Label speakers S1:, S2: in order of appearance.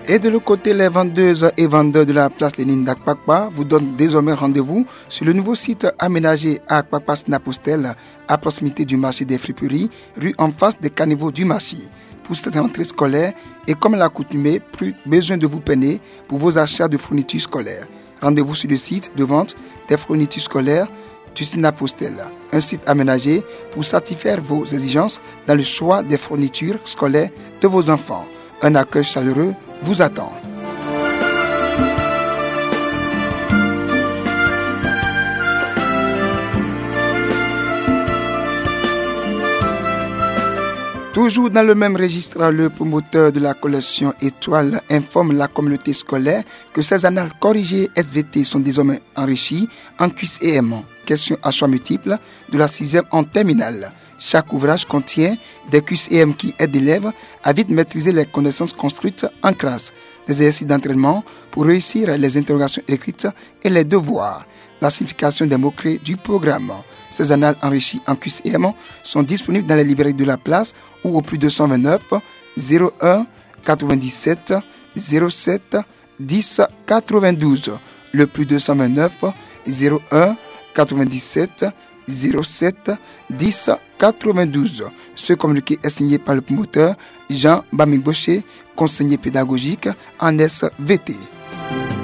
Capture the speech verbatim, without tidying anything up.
S1: Et de l'autre côté, les vendeuses et vendeurs de la place Lénine d'Akpakpa vous donnent désormais rendez-vous sur le nouveau site aménagé à Akpakpa Snapostel, à proximité du marché des friperies, rue en face des caniveaux du marché. Pour cette rentrée scolaire, et comme l'accoutumée, plus besoin de vous peiner pour vos achats de fournitures scolaires. Rendez-vous sur le site de vente des fournitures scolaires du Snapostel, un site aménagé pour satisfaire vos exigences dans le choix des fournitures scolaires de vos enfants. Un accueil chaleureux vous attend. Toujours dans le même registre, le promoteur de la collection Étoile informe la communauté scolaire que ces annales corrigées S V T sont désormais enrichies en Q C M, questions à choix multiples de la sixième en terminale. Chaque ouvrage contient des Q C M qui aident l'élève à vite maîtriser les connaissances construites en classe, des exercices d'entraînement pour réussir les interrogations écrites et les devoirs, la signification des mots-clés du programme. Ces annales enrichies en Q C M sont disponibles dans les librairies de la place ou au plus deux cent vingt-neuf zéro un quatre-vingt-dix-sept zéro sept dix quatre-vingt-douze. Le plus deux cent vingt-neuf zéro un quatre-vingt-dix-sept zéro sept dix quatre-vingt-douze. Ce communiqué est signé par le promoteur Jean Bamigboché, conseiller pédagogique en S V T.